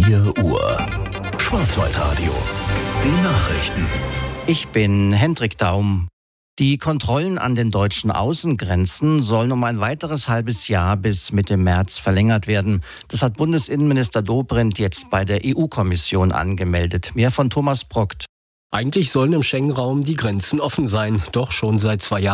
4 Uhr. Schwarzwaldradio. Die Nachrichten. Ich bin Hendrik Daum. Die Kontrollen an den deutschen Außengrenzen sollen um ein weiteres halbes Jahr bis Mitte März verlängert werden. Das hat Bundesinnenminister Dobrindt jetzt bei der EU-Kommission angemeldet. Mehr von Thomas Brockt. Eigentlich sollen im Schengen-Raum die Grenzen offen sein, doch schon seit 2 Jahren